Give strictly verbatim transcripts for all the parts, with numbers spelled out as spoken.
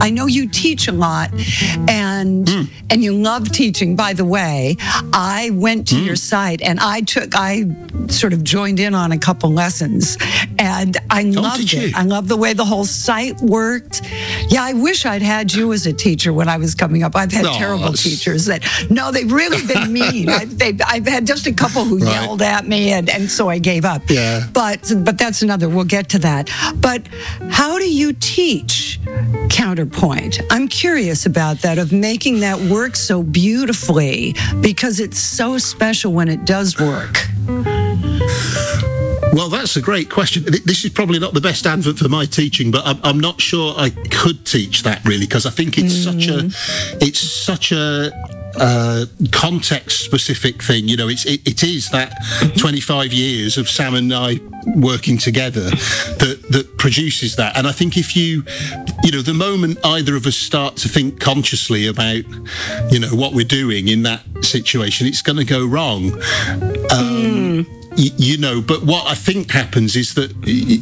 I know you teach a lot, and mm. and you love teaching. By the way, I went to mm. your site and I took, I sort of joined in on a couple lessons, and I oh, loved it. I love the way the whole site worked. Yeah, I wish I'd had you as a teacher when I was coming up. I've had oh, terrible that's... teachers that, no, they've really been mean. I've, they've, I've had just a couple who right. yelled at me, and, and so I gave up. Yeah. But but that's another, we'll get to that. But how do you teach counterpoint? I'm curious about that, of making that work so beautifully, because it's so special when it does work. Well, that's a great question. This is probably not the best advert for my teaching, but I'm, I'm not sure I could teach that really, because I think it's mm. such a, it's such a uh, context-specific thing. You know, it's it, it is that twenty-five years of Sam and I working together that that produces that. And I think if you, you know, the moment either of us start to think consciously about, you know, what we're doing in that situation, it's going to go wrong. Um, mm. You know, but what I think happens is that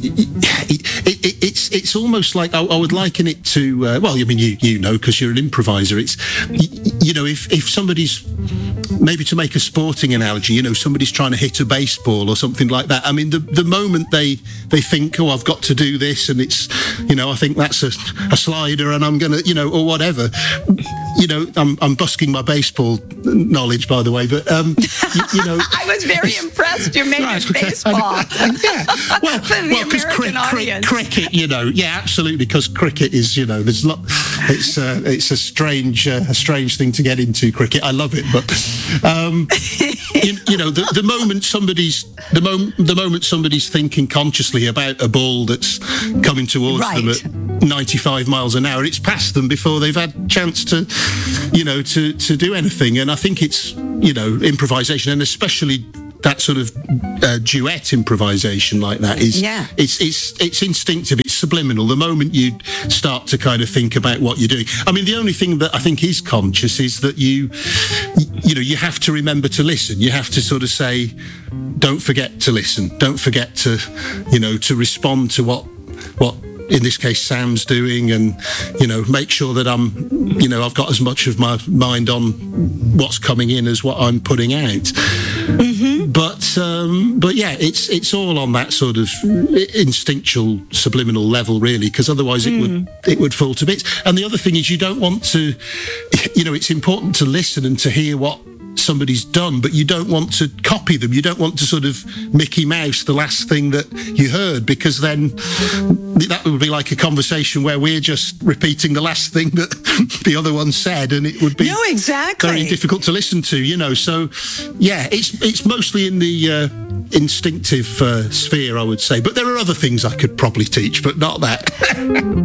it, it, it, it's it's almost like I, I would liken it to uh, well, I mean, you you know, because you're an improviser. It's you, you know, if if somebody's, maybe to make a sporting analogy, you know, somebody's trying to hit a baseball or something like that. I mean, the the moment they they think, oh, I've got to do this, and it's, you know, I think that's a, a slider, and I'm gonna, you know, or whatever. You know, I'm I'm busking my baseball knowledge, by the way, but um, you, you know, I was very impressed. You made right, it okay. baseball. Yeah, well, well, because cri- cri- cricket, you know, yeah, absolutely, because cricket is, you know, there's lot. It's uh, it's a strange uh, a strange thing to get into, cricket. I love it, but um, you, you know, the, the moment somebody's the moment the moment somebody's thinking consciously about a ball that's coming towards right. them at ninety-five miles an hour, it's past them before they've had a chance to, you know, to to do anything. And I think it's, you know, improvisation, and especially that sort of uh, duet improvisation like that is yeah. it's it's it's instinctive, it's subliminal. The moment you start to kind of think about what you're doing, I mean, the only thing that I think is conscious is that you you know, you have to remember to listen. You have to sort of say, don't forget to listen, don't forget to, you know, to respond to what what in this case Sam's doing, and, you know, make sure that I'm, you know, I've got as much of my mind on what's coming in as what I'm putting out. Mm-hmm. But um, but yeah, it's it's all on that sort of instinctual, subliminal level, really, because otherwise it mm. would it would fall to bits. And the other thing is, you don't want to, you know, it's important to listen and to hear what somebody's done, but you don't want to copy them. You don't want to sort of Mickey Mouse the last thing that you heard, because then that would be like a conversation where we're just repeating the last thing that the other one said, and it would be no, exactly. very difficult to listen to, you know. So yeah, it's it's mostly in the uh, instinctive uh, sphere, I would say, but there are other things I could probably teach, but not that.